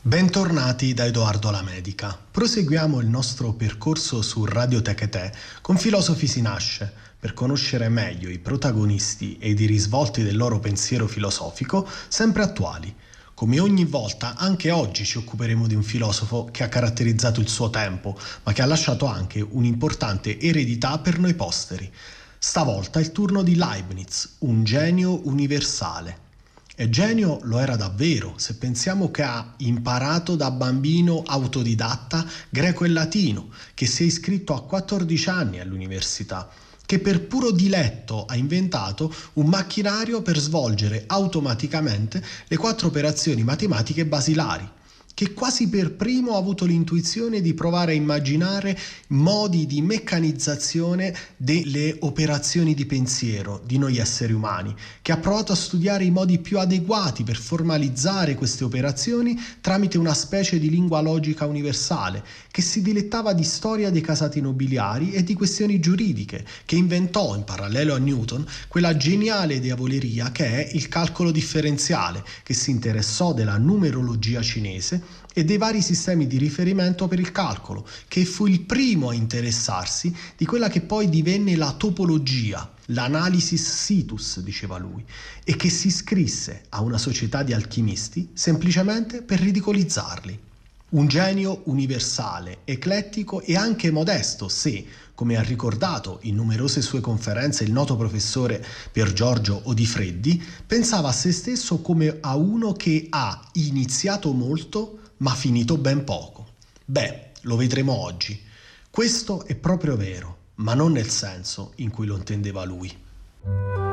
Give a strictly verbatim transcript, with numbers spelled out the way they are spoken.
Bentornati da Edoardo Lamedica. Proseguiamo il nostro percorso su Radio Techetè con Filosofi si nasce, per conoscere meglio i protagonisti ed i risvolti del loro pensiero filosofico sempre attuali. Come ogni volta, anche oggi ci occuperemo di un filosofo che ha caratterizzato il suo tempo, ma che ha lasciato anche un'importante eredità per noi posteri. Stavolta è il turno di Leibniz, un genio universale. E genio lo era davvero, se pensiamo che ha imparato da bambino autodidatta greco e latino, che si è iscritto a quattordici anni all'università, che per puro diletto ha inventato un macchinario per svolgere automaticamente le quattro operazioni matematiche basilari, che quasi per primo ha avuto l'intuizione di provare a immaginare modi di meccanizzazione delle operazioni di pensiero di noi esseri umani, che ha provato a studiare i modi più adeguati per formalizzare queste operazioni tramite una specie di lingua logica universale, che si dilettava di storia dei casati nobiliari e di questioni giuridiche, che inventò, in parallelo a Newton, quella geniale diavoleria che è il calcolo differenziale, che si interessò della numerologia cinese e dei vari sistemi di riferimento per il calcolo, che fu il primo a interessarsi di quella che poi divenne la topologia, l'analysis situs, diceva lui, e che si iscrisse a una società di alchimisti semplicemente per ridicolizzarli. Un genio universale, eclettico e anche modesto se, come ha ricordato in numerose sue conferenze il noto professore Pier Giorgio Odifreddi, pensava a se stesso come a uno che ha iniziato molto ma finito ben poco. Beh, lo vedremo oggi. Questo è proprio vero, ma non nel senso in cui lo intendeva lui.